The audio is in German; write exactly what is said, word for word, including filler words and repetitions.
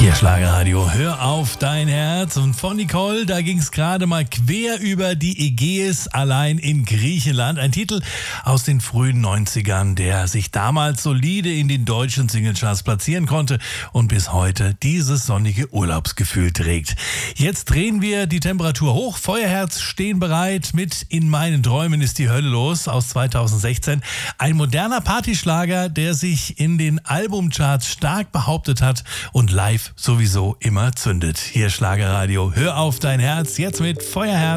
Hier Schlagerradio, hör auf dein Herz. Und von Nicole, da ging es gerade mal quer über die Ägäis, allein in Griechenland. Ein Titel aus den frühen neunzigern, der sich damals solide in den deutschen Singlecharts platzieren konnte und bis heute dieses sonnige Urlaubsgefühl trägt. Jetzt drehen wir die Temperatur hoch. Feuerherz stehen bereit mit In meinen Träumen ist die Hölle los aus zweitausendsechzehn. Ein moderner Partyschlager, der sich in den Albumcharts stark behauptet hat und live sowieso immer zündet. Hier Schlagerradio, hör auf dein Herz, jetzt mit Feuerherz.